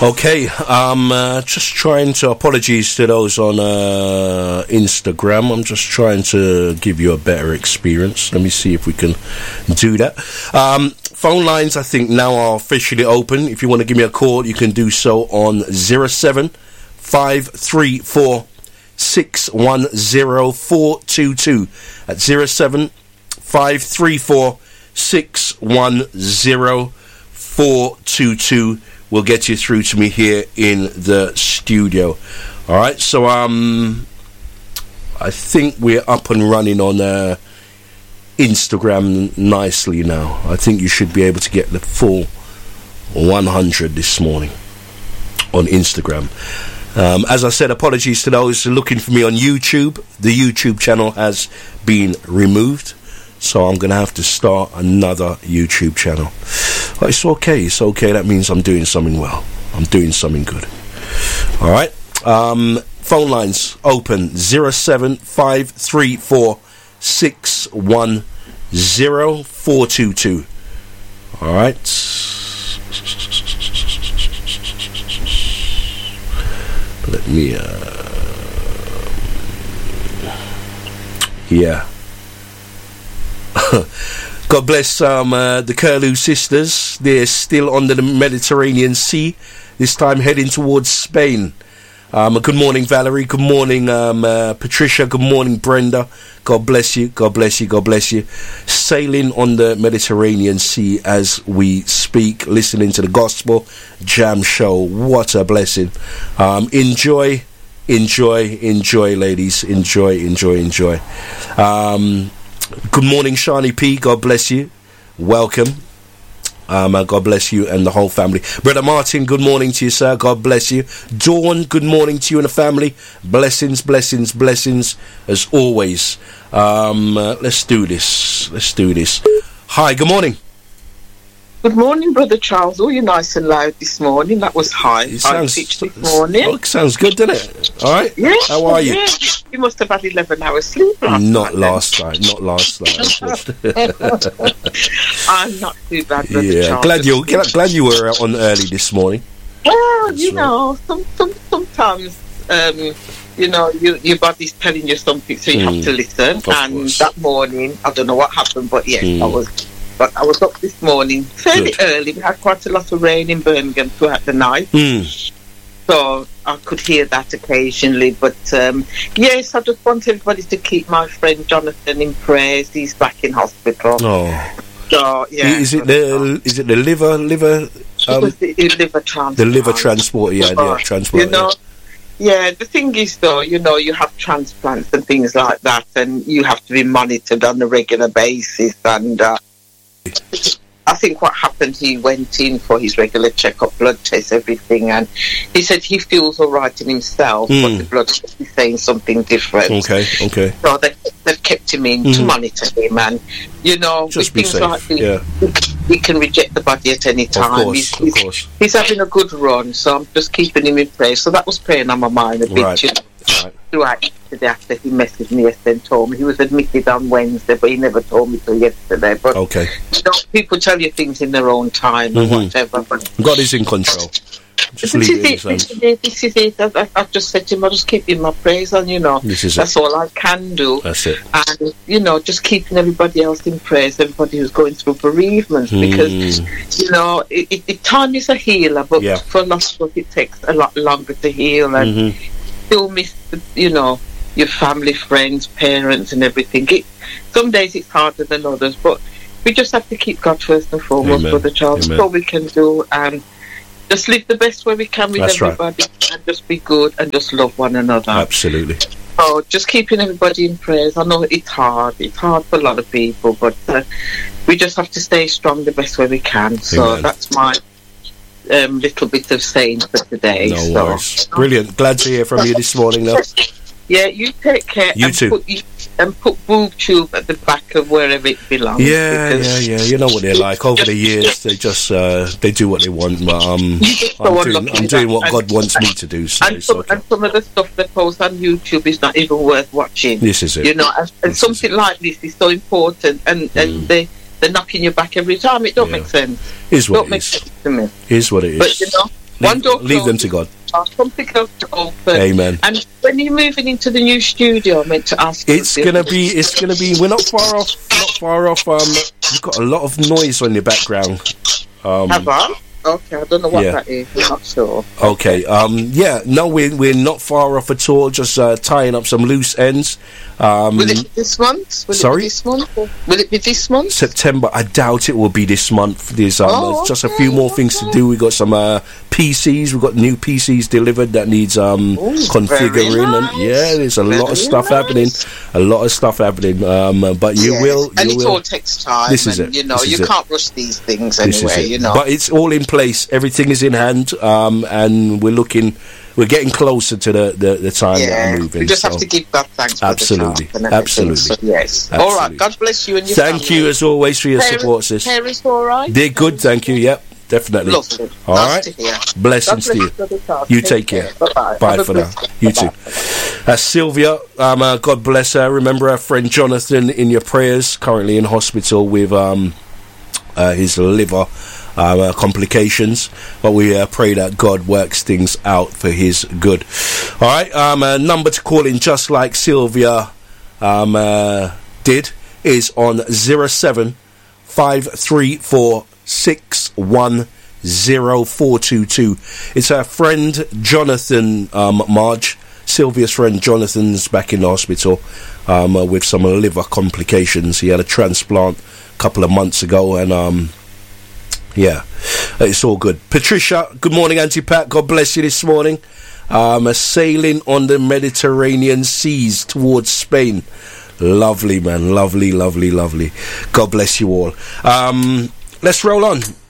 Okay, just trying to, apologies to those on Instagram. I'm just trying to give you a better experience. Let me see if we can do that. Phone lines, I think, now are officially open. If you want to give me a call, you can do so on 07534 610 at 07534 610 will get you through to me here in the studio. All right, so I think we're up and running on Instagram nicely now. I think you should be able to get the full 100 this morning on Instagram. As I said, apologies to those looking for me on YouTube. The YouTube channel has been removed, so I'm going to have to start another YouTube channel. But it's okay. That means I'm doing something well. I'm doing something good. All right. Phone lines open 07534 610 422. All right. Let me, yeah. God bless the Curlew sisters. They're still under the Mediterranean Sea, this time heading towards Spain. Good morning, Valerie. Good morning, Patricia. Good morning, Brenda. God bless you. God bless you. God bless you. Sailing on the Mediterranean Sea as we speak, listening to the Gospel Jam Show. What a blessing. Enjoy, ladies. Enjoy. Good morning, Shani P. God bless you. Welcome. God bless you and the whole family. Brother Martin, good morning to you, sir. God bless you. Dawn, good morning to you and the family. Blessings as always. Let's do this. Hi, good morning. Good morning, Brother Charles. Oh, you're nice and loud this morning. That was high pitch this morning. Oh, sounds good, doesn't it? All right. Yeah. How are you? Yeah. You must have had 11 hours sleep Not last night. I'm not too bad, Brother yeah, Charles. glad you were on early this morning. Well, that's know, sometimes, your body's telling you something, so you have to listen. Of and course. That morning, I don't know what happened, but yes, I was up this morning fairly early. We had quite a lot of rain in Birmingham throughout the night. So I could hear that occasionally. But yes, I just want everybody to keep my friend Jonathan in prayers. He's back in hospital. Oh. So, yeah. Is it the liver the liver transplant. The liver transport, transport. Yeah, the thing is, though, you have transplants and things like that, and you have to be monitored on a regular basis. And I think what happened, he went in for his regular checkup, blood test, everything, and he said he feels all right in himself, but the blood test is saying something different. Okay. So they've kept him in to monitor him, and just with be things safe. like this, he can reject the body at any time. Of course. He's having a good run, so I'm just keeping him in prayer. So that was praying on my mind a bit. Right. Throughout yesterday after he messaged me yesterday and told me. He was admitted on Wednesday, but he never told me till yesterday. But people tell you things in their own time and whatever. But God is in control. Just leave it in his hands. This is it. I just said to him, I'll just keep in my praise, and that's all I can do. That's it. And just keeping everybody else in praise, everybody who's going through bereavement, because time is a healer, but for a lot of us it takes a lot longer to heal, and still miss your family, friends, parents, and everything. Some days it's harder than others, but we just have to keep God first and foremost, Brother Charles. That's all we can do, and just live the best way we can with everybody, and just be good and just love one another. Absolutely. So just keeping everybody in prayers. I know it's hard for a lot of people, but we just have to stay strong the best way we can. So that's my little bit of saying for today. No worries. Brilliant. Glad to hear from you this morning, though. Yeah, you take care. You too. Put boob tube at the back of wherever it belongs. Yeah. You know what they're like. Over the years, they just they do what they want. But I'm doing what God wants me to do. So and some of the stuff they post on YouTube is not even worth watching. This is it. And something like this is so important, and they're knocking you back every time. It don't make sense. Is what it makes sense to me. Is what it is. But Leave them to God. Something else to open. Amen. And when you're moving into the new studio, I meant to ask. It's gonna be. We're not far off. You've got a lot of noise on your background. Have I? Okay, I don't know what that is. I'm not sure. Okay. No, we're not far off at all. Just tying up some loose ends. Will it be this month? Will it be this month? September. I doubt it will be this month. There's just a few more things to do. We got some PCs. We've got new PCs delivered that needs configuring. Nice. And there's a lot of stuff happening. A lot of stuff happening. But you will. And it all takes time. This is it. You can't rush these things anyway. But it's all in place. Everything is in hand. And we're getting closer to the time that we're moving. We just have to give God thanks. Absolutely. So, yes. Absolutely. All right. God bless you and your family. Thank you as always for your support, sis. Parents all right? They're good, thank you. Yep, definitely. Lovely. All nice right. To hear. Blessings to you. You take care. Bye-bye. Bye for now. You too. Sylvia, God bless her. Remember our friend Jonathan in your prayers. Currently in hospital with his liver complications, but we pray that God works things out for his good. All right, a number to call in, just like Sylvia did, is on 07534610422. It's our friend Jonathan, Marge. Sylvia's friend Jonathan's back in the hospital with some liver complications. He had a transplant a couple of months ago, and it's all good. Patricia, good morning, Auntie Pat. God bless you this morning. Sailing on the Mediterranean seas towards Spain. Lovely, man. Lovely. God bless you all. Let's roll on.